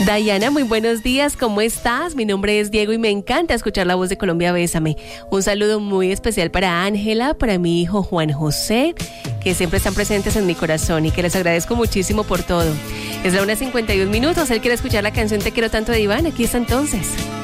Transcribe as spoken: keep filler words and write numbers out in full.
Dayana, muy buenos días, ¿cómo estás? Mi nombre es Diego y me encanta escuchar la voz de Colombia Bésame. Un saludo muy especial para Ángela, para mi hijo Juan José, que siempre están presentes en mi corazón y que les agradezco muchísimo por todo. Es la una cincuenta y un minutos, él quiere escuchar la canción Te quiero tanto de Iván, aquí está entonces.